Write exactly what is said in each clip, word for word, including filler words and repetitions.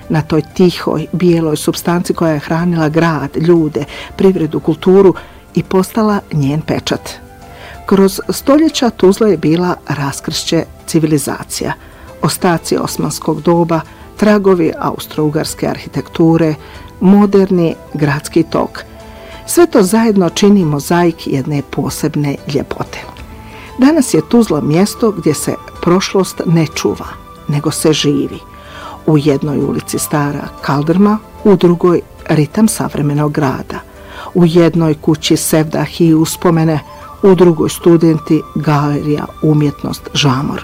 na toj tihoj, bijeloj supstanci koja je hranila grad, ljude, privredu, kulturu i postala njen pečat. Kroz stoljeća Tuzla je bila raskršće civilizacija, ostaci osmanskog doba, tragovi austro-ugarske arhitekture, moderni gradski tok. Sve to zajedno čini mozaik jedne posebne ljepote. Danas je Tuzla mjesto gdje se prošlost ne čuva, nego se živi. U jednoj ulici stara kaldrma, u drugoj ritam savremenog grada. U jednoj kući sevdah i uspomene, u drugoj studenti, galerija, umjetnost, žamor.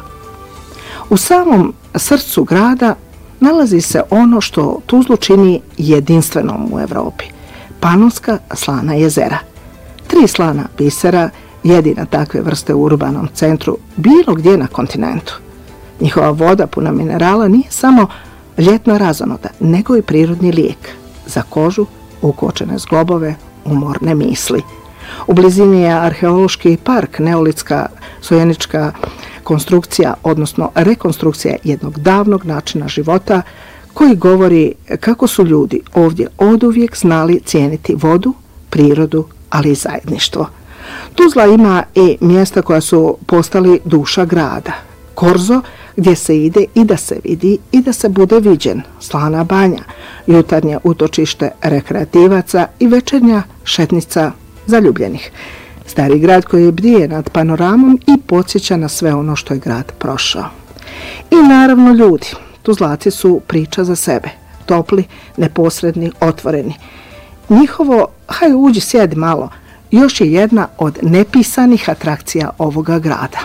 U samom srcu grada nalazi se ono što Tuzlu čini jedinstvenom u Europi. Panonska slana jezera. Tri slana bisera, jedina takve vrste u urbanom centru, bilo gdje na kontinentu. Njihova voda puna minerala nije samo ljetna razonoda, nego i prirodni lijek za kožu, ukočene zglobove, umorne misli. U blizini je arheološki park, neolitska sojenička konstrukcija, odnosno rekonstrukcija jednog davnog načina života koji govori kako su ljudi ovdje oduvijek znali cijeniti vodu, prirodu, ali i zajedništvo. Tuzla ima i mjesta koja su postali duša grada. Korzo, gdje se ide i da se vidi i da se bude viđen, Slana banja, jutarnje utočište rekreativaca i večernja šetnica zaljubljenih. Stari grad koji bdije nad panoramom i podsjeća na sve ono što je grad prošao. I naravno ljudi. Tuzlaci su priča za sebe. Topli, neposredni, otvoreni. Njihovo, haj uđi sjedi malo, još je jedna od nepisanih atrakcija ovoga grada.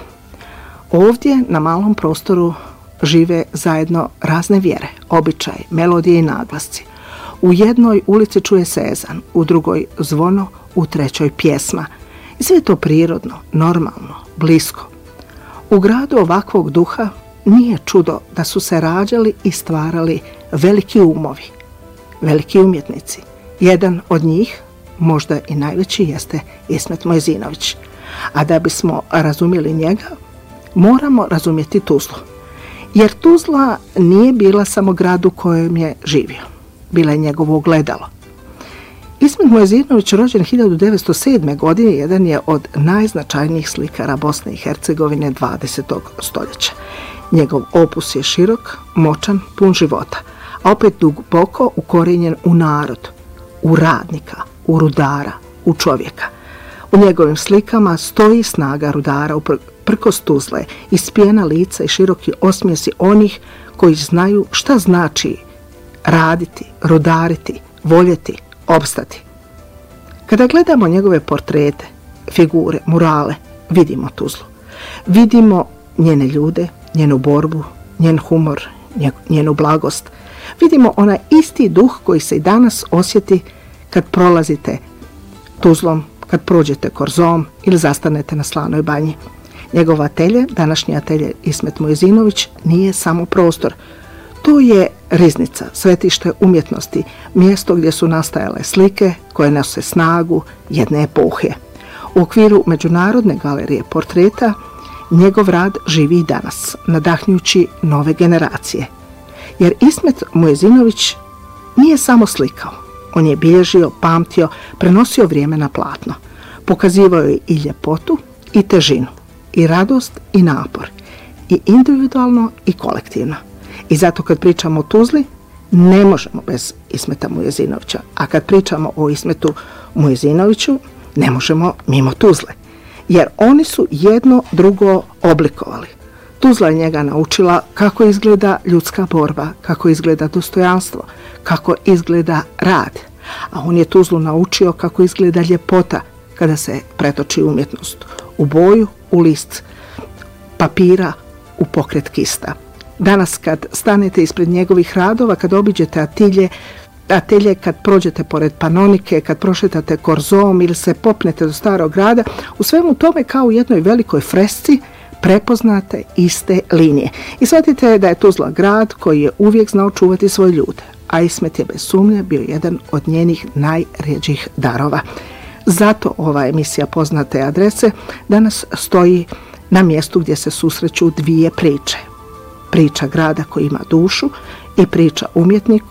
Ovdje na malom prostoru žive zajedno razne vjere, običaje, melodije i naglasci. U jednoj ulici čuje se ezan, u drugoj zvono, u trećoj pjesma. I sve je to prirodno, normalno, blisko. U gradu ovakvog duha nije čudo da su se rađali i stvarali veliki umovi, veliki umjetnici. Jedan od njih, možda i najveći, jeste Ismet Mojzinović. A da bismo razumjeli njega, moramo razumjeti Tuzlu. Jer Tuzla nije bila samo grad u kojem je živio. Bila je njegovo ogledalo. Ismet Mojzinović, rođen hiljadu devetsto sedme. godine, jedan je od najznačajnijih slikara Bosne i Hercegovine dvadesetog stoljeća. Njegov opus je širok, moćan, pun života, a opet duboko ukorijenjen u narod, u radnika, u rudara, u čovjeka. U njegovim slikama stoji snaga rudara prkos Tuzle, ispijena lica i široki osmijesi onih koji znaju šta znači raditi, rudariti, voljeti, opstati. Kada gledamo njegove portrete, figure, murale, vidimo Tuzlu. Vidimo njene ljude, njenu borbu, njen humor, njenu blagost. Vidimo onaj isti duh koji se i danas osjeti kad prolazite Tuzlom, kad prođete Korzom ili zastanete na Slanoj banji. Njegov atelje, današnji atelje Ismet Mojzinović, nije samo prostor. To je riznica, svetište umjetnosti, mjesto gdje su nastajale slike koje nose snagu jedne epohe. U okviru Međunarodne galerije portreta njegov rad živi i danas, nadahnjući nove generacije. Jer Ismet Mojzinović nije samo slikao. On je bilježio, pamtio, prenosio vrijeme na platno. Pokazivao je i ljepotu i težinu, i radost i napor, i individualno i kolektivno. I zato kad pričamo o Tuzli, ne možemo bez Ismeta Mojzinovića. A kad pričamo o Ismetu Mojzinoviću, ne možemo mimo Tuzle. Jer oni su jedno drugo oblikovali. Tuzla je njega naučila kako izgleda ljudska borba, kako izgleda dostojanstvo, kako izgleda rad. A on je Tuzlu naučio kako izgleda ljepota kada se pretoči umjetnost. U boju, u list papira, u pokret kista. Danas kad stanete ispred njegovih radova, kad obiđete atilje, atelje, kad prođete pored Panonike, kad prošetate Korzom ili se popnete do starog grada, u svemu tome kao u jednoj velikoj fresci prepoznate iste linije. I shvatite da je Tuzla grad koji je uvijek znao čuvati svoje ljude, a Ismet je bez sumnje bio jedan od njenih najrjeđih darova. Zato ova emisija Poznate adrese danas stoji na mjestu gdje se susreću dvije priče. Priča grada koji ima dušu i priča umjetnik,